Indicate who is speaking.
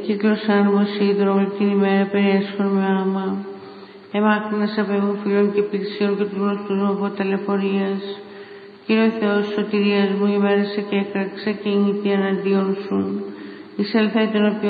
Speaker 1: Εκύκλωσαν βοσίδρο την ημέρα περιέσχον με άμα. Εμάκρυνας απ' εγώ φίλων και πλησίων και τους γνωστούς μου από ταλαιπωρίας. Κύριε Θεός σωτηρίας μου, ημέρεσε και έκραξε και νύχτη εναντίον σου. Εισέλθα τον